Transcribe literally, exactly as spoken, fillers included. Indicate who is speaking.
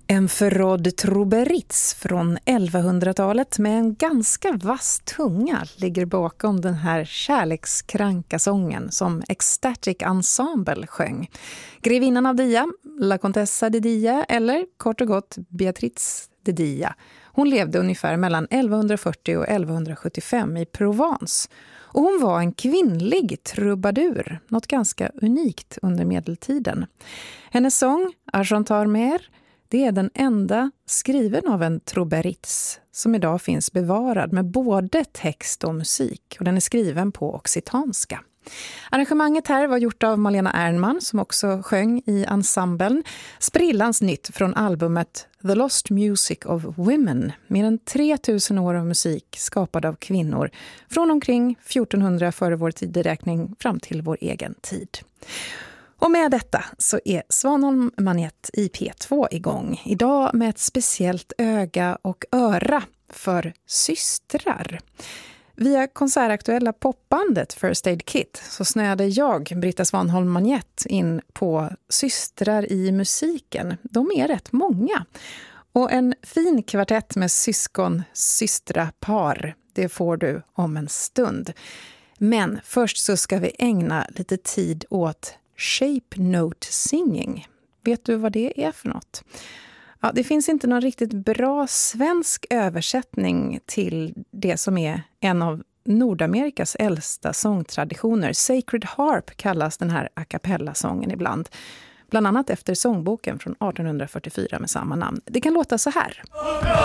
Speaker 1: En förrådd truberits från elvahundratalet med en ganska vass tunga ligger bakom den här kärlekskranka sången som Ecstatic Ensemble sjöng. Grevinnan av Dia, La Contessa de Dia eller kort och gott Beatrice de Dia. Hon levde ungefär mellan elvahundrafyrtio och elvahundrasjuttiofem i Provence. Och hon var en kvinnlig trubadur, något ganska unikt under medeltiden. Hennes sång, Argentar mer, det är den enda skriven av en truberits som idag finns bevarad med både text och musik. Och den är skriven på occitanska. Arrangemanget här var gjort av Malena Ernman som också sjöng i ensemblen. Sprillans nytt från albumet The Lost Music of Women. Mer än tre tusen år av musik skapad av kvinnor från omkring fjortonhundra före vår tideräkning fram till vår egen tid. Och med detta så är Svanholm Manett i P två igång. Idag med ett speciellt öga och öra för systrar. Via konsertaktuella popbandet First Aid Kit så snöade jag, Britta Svanholm Manett, in på systrar i musiken. De är rätt många. Och en fin kvartett med syskon, systra, par, det får du om en stund. Men först så ska vi ägna lite tid åt shape note singing. Vet du vad det är för något? Ja, det finns inte någon riktigt bra svensk översättning till det som är en av Nordamerikas äldsta sångtraditioner. Sacred Harp kallas den här a cappella-sången ibland. Bland annat efter sångboken från artonhundrafyrtiofyra med samma namn. Det kan låta så här.